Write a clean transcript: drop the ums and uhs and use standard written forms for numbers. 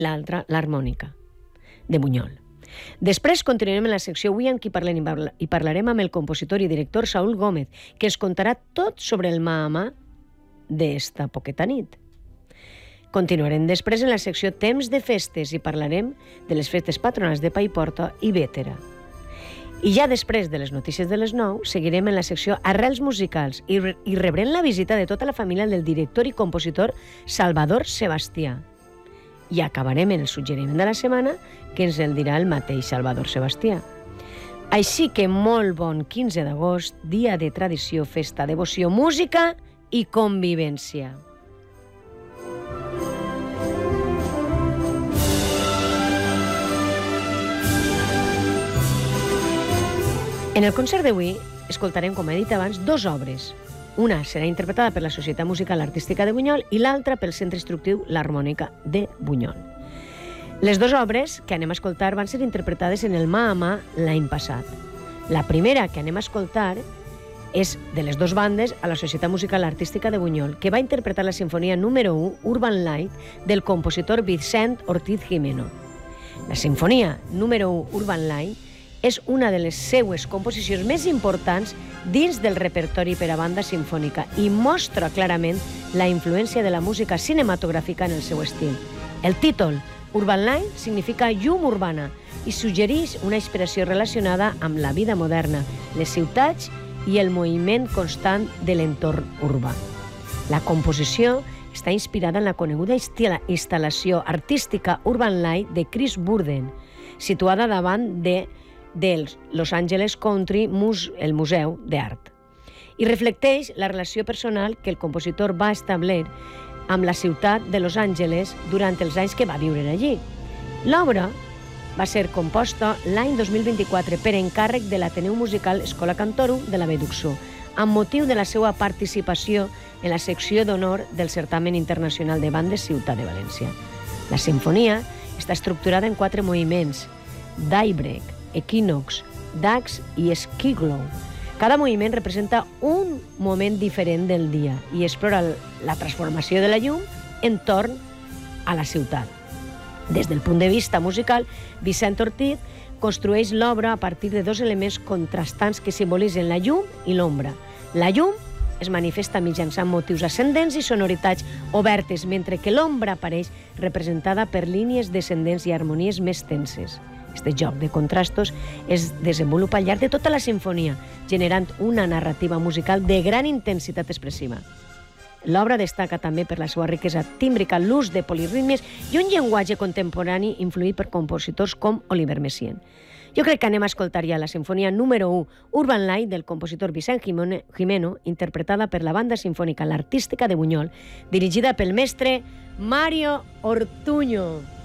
l'altra l'harmònica, de Buñol. Després continuarem en la secció Avui amb qui parlem i parlarem amb el compositor i director Saúl Gómez, que ens contarà tot sobre el Mahamà d'esta poqueta nit. Continuarem després en la secció Temps de festes i parlarem de les festes patronals de Paiporta i Bétera. I ja després de les notícies de les 9 seguirem en la secció Arrels musicals i rebrem la visita de tota la família del director i compositor Salvador Sebastià. I acabarem en el suggeriment de la setmana, que ens el dirà el mateix Salvador Sebastià. Així que molt bon 15 d'agost, dia de tradició, festa, devoció, música i convivència. En el concert d'avui escoltarem, com he dit abans, 2 obres. Una serà interpretada per la Societat Musical Artística de Buñol i l'altra pel Centre Instructiu l'Harmònica de Buñol. Les 2 obres que anem a escoltar van ser interpretades en el Mahamà l'any passat. La primera que anem a escoltar és de les 2 bandes a la Societat Musical Artística de Buñol, que va interpretar la sinfonia número 1, Urban Light, del compositor Vicent Ortiz Gimeno. La sinfonia número 1, Urban Light, és una de les seues composicions més importants dins del repertori per a banda sinfònica i mostra clarament la influència de la música cinematogràfica en el seu estil. El títol, Urban Light, significa llum urbana i suggereix una inspiració relacionada amb la vida moderna, les ciutats i el moviment constant de l'entorn urbà. La composició està inspirada en la coneguda instal·lació artística Urban Light de Chris Burden, situada davant del Los Angeles Country, el Museu d'Art, i reflecteix la relació personal que el compositor va establir amb la ciutat de Los Angeles durant els anys que va viure allí. L'obra va ser composta l'any 2024 per encàrrec de l'Ateneu Musical Escola Cantorum de la Beduxó, amb motiu de la seva participació en la secció d'honor del Certamen Internacional de Bandes Ciutat de València. La sinfonia està estructurada en 4 moviments: Daybreak, Equinox, Dax i Skiglow. Cada moviment representa un moment diferent del dia i explora la transformació de la llum entorn a la ciutat. Des del punt de vista musical, Vicent Ortiz construeix l'obra a partir de 2 elements contrastants que simbolitzen la llum i l'ombra. La llum es manifesta mitjançant motius ascendents i sonoritats obertes, mentre que l'ombra apareix representada per línies descendents i harmonies més tenses. Este joc de contrastos es desenvolupa al llarg de tota la sinfonia, generant una narrativa musical de gran intensitat expressiva. L'obra destaca també per la seva riquesa tímbrica, l'ús de polirítmies i un llenguatge contemporani influït per compositors com Oliver Messiaen. Jo crec que anem a escoltar ja la sinfonia número 1, Urban Light, del compositor Vicent Gimeno, interpretada per la Banda Sinfònica L'Artística de Buñol, dirigida pel mestre Mario Ortuño.